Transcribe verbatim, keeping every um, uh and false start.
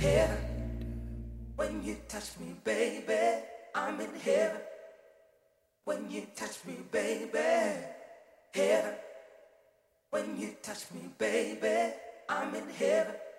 When you touch me, baby, I'm in heaven. When you touch me, baby, heaven. When you touch me, baby, I'm in heaven.